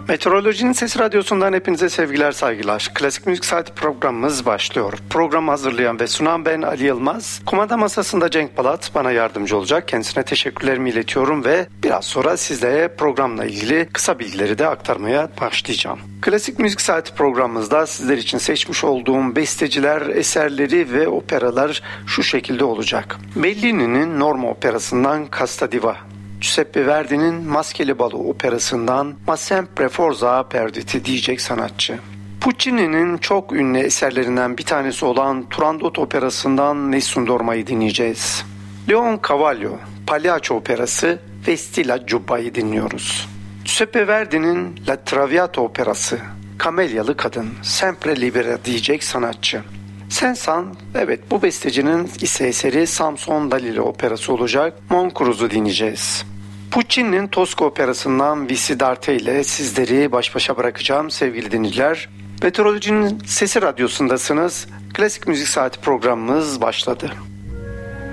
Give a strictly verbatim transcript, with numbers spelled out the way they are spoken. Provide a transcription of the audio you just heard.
Meteorolojinin Sesi Radyosu'ndan hepinize sevgiler, saygılar. Klasik Müzik Saati programımız başlıyor. Programı hazırlayan ve sunan ben Ali Yılmaz. Kumanda masasında Cenk Balat bana yardımcı olacak. Kendisine teşekkürlerimi iletiyorum ve biraz sonra sizlere programla ilgili kısa bilgileri de aktarmaya başlayacağım. Klasik Müzik Saati programımızda sizler için seçmiş olduğum besteciler, eserleri ve operalar şu şekilde olacak. Bellini'nin Norma Operası'ndan Casta Diva, Giuseppe Verdi'nin Maskeli Balo Operası'ndan Ma sempre forza perditi diyecek sanatçı. Puccini'nin çok ünlü eserlerinden bir tanesi olan Turandot Operası'ndan Nessun Dorma'yı dinleyeceğiz. Leon Cavallo, Pagliaccio Operası ve Stilla Giubba'yı dinliyoruz. Giuseppe Verdi'nin La Traviata Operası, Kamelyalı Kadın, Sempre Libera diyecek sanatçı. Sensan, evet bu bestecinin ise eseri Samson Dalila Operası olacak. Mon Cruz'u dinleyeceğiz. Puccini'nin Tosca Operası'ndan Vissi d'Arte ile sizleri baş başa bırakacağım sevgili dinleyiciler. Meteorolojinin Sesi Radyosu'ndasınız. Klasik Müzik Saati programımız başladı.